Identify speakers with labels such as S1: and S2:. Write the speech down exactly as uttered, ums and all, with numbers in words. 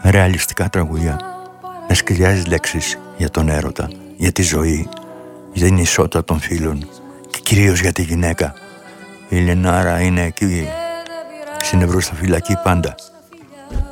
S1: ρεαλιστικά τραγούδια με σκληρές λέξεις για τον έρωτα, για τη ζωή, για την ισότητα των φίλων και κυρίως για τη γυναίκα. Η Λενάρα είναι εκεί στην Ευρωστοφυλακή πάντα.